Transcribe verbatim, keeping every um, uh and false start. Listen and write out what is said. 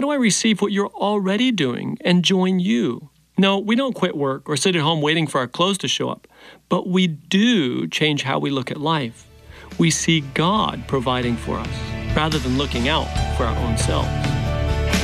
How do I receive what you're already doing and join you? No, we don't quit work or sit at home waiting for our clothes to show up, but we do change how we look at life. We see God providing for us rather than looking out for our own selves.